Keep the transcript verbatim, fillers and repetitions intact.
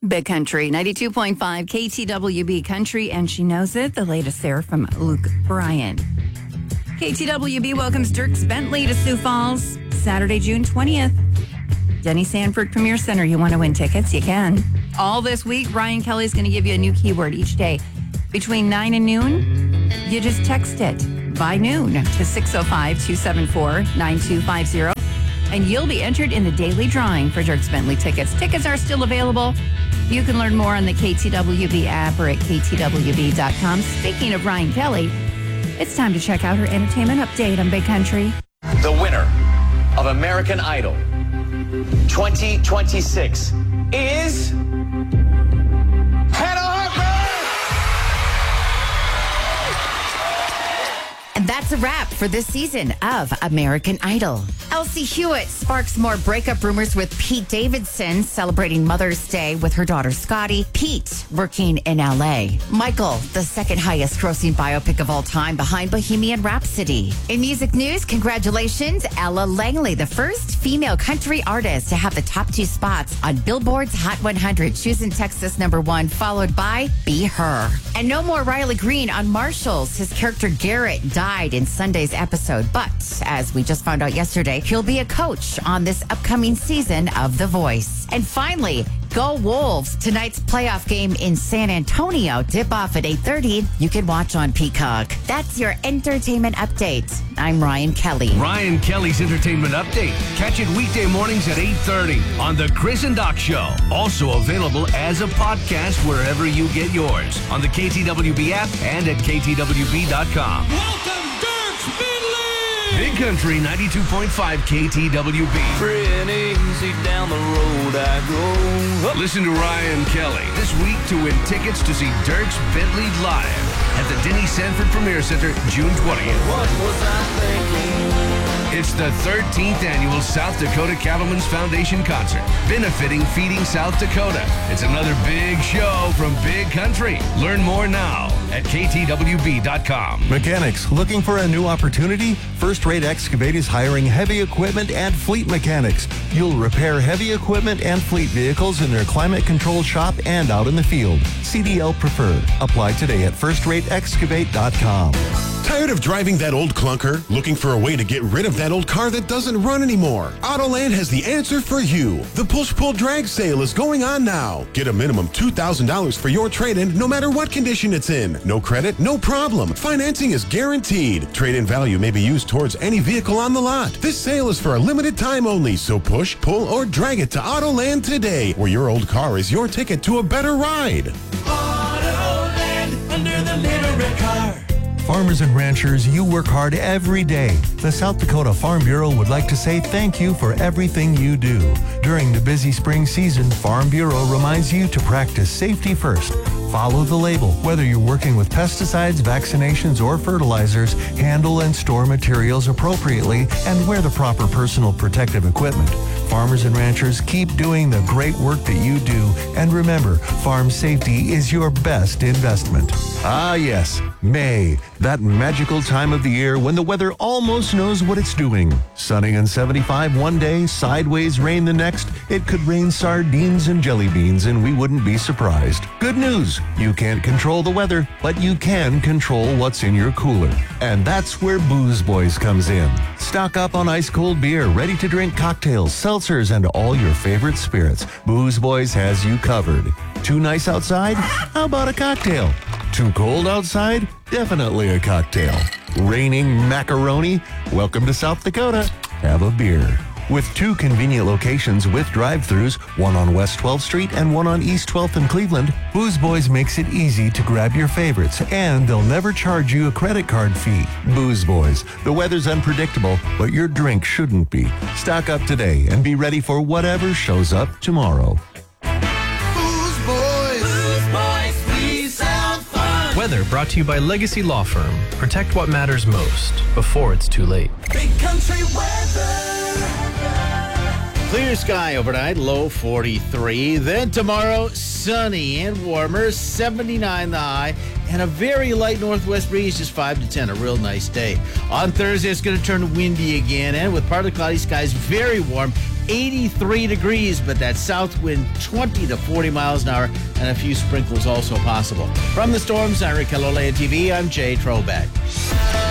Big Country, ninety-two point five K T W B Country, and she knows it. The latest there from Luke Bryan. K T W B welcomes Dierks Bentley to Sioux Falls, Saturday, June twentieth. Denny Sanford Premier Center. You want to win tickets? You can. All this week, Ryan Kelly's going to give you a new keyword each day. Between nine and noon, you just text it by noon to six oh five, two seven four, nine two five zero. And you'll be entered in the daily drawing for Dierks Bentley tickets. Tickets are still available. You can learn more on the K T W B app or at K T W B dot com. Speaking of Ryan Kelly, it's time to check out her entertainment update on Big Country. The winner of American Idol twenty twenty-six is Hannah Harper! And that's a wrap for this season of American Idol. Elsie Hewitt sparks more breakup rumors with Pete Davidson, celebrating Mother's Day with her daughter Scotty. Pete working in L A. Michael, the second highest grossing biopic of all time behind Bohemian Rhapsody. In music news, congratulations, Ella Langley, the first female country artist to have the top two spots on Billboard's Hot one hundred. She's in Texas number one, followed by Be Her. And no more Riley Green on Marshalls. His character Garrett died in Sunday's episode, but as we just found out yesterday, he'll be a coach on this upcoming season of The Voice. And finally, go Wolves. Tonight's playoff game in San Antonio. Tip off at eight thirty. You can watch on Peacock. That's your entertainment update. I'm Ryan Kelly. Ryan Kelly's Entertainment Update. Catch it weekday mornings at eight thirty on The Chris and Doc Show. Also available as a podcast wherever you get yours. On the K T W B app and at K T W B dot com. Welcome, Dierks Bentley! Big Country ninety-two point five K T W B. Free and easy down the road I go. Listen to Ryan Kelly this week to win tickets to see Dierks Bentley live at the Denny Sanford Premier Center June twentieth. What was I thinking? It's the thirteenth annual South Dakota Cattlemen's Foundation concert, benefiting Feeding South Dakota. It's another big show from Big Country. Learn more now at K T W B dot com. Mechanics looking for a new opportunity? First Rate Excavate is hiring heavy equipment and fleet mechanics. You'll repair heavy equipment and fleet vehicles in their climate-controlled shop and out in the field. C D L preferred. Apply today at first rate excavate dot com. Tired of driving that old clunker? Looking for a way to get rid of that old car that doesn't run anymore? Autoland has the answer for you. The push-pull drag sale is going on now. Get a minimum two thousand dollars for your trade-in no matter what condition it's in. No credit, no problem. Financing is guaranteed. Trade-in value may be used towards any vehicle on the lot. This sale is for a limited time only, so push, pull, or drag it to Autoland today, where your old car is your ticket to a better ride. Autoland, under the little red car. Farmers and ranchers, you work hard every day. The South Dakota Farm Bureau would like to say thank you for everything you do. During the busy spring season, Farm Bureau reminds you to practice safety first. Follow the label. Whether you're working with pesticides, vaccinations, or fertilizers, handle and store materials appropriately and wear the proper personal protective equipment. Farmers and ranchers, keep doing the great work that you do. And remember, farm safety is your best investment. Ah, yes, May, that magical time of the year when the weather almost knows what it's doing. Sunny and seventy-five one day, sideways rain the next. It could rain sardines and jelly beans, and we wouldn't be surprised. Good news, you can't control the weather, but you can control what's in your cooler. And that's where Booze Boys comes in. Stock up on ice-cold beer, ready-to-drink cocktails, seltzers, and all your favorite spirits. Booze Boys has you covered. Too nice outside? How about a cocktail? Too cold outside? Definitely a cocktail. Raining macaroni? Welcome to South Dakota. Have a beer. With two convenient locations with drive-thrus, one on West twelfth Street and one on East twelfth in Cleveland, Booze Boys makes it easy to grab your favorites, and they'll never charge you a credit card fee. Booze Boys. The weather's unpredictable, but your drink shouldn't be. Stock up today and be ready for whatever shows up tomorrow. Booze Boys. Booze Boys, we sound fun. Weather brought to you by Legacy Law Firm. Protect what matters most before it's too late. Big Country weather. Clear sky overnight, low forty-three. Then tomorrow, sunny and warmer, seventy-nine the high, and a very light northwest breeze, just five to ten. A real nice day. On Thursday, it's going to turn windy again, and with partly cloudy skies, very warm. eighty-three degrees, but that south wind twenty to forty miles an hour, and a few sprinkles also possible. From the Storm Center, Kilolea T V, I'm Jay Trobeck.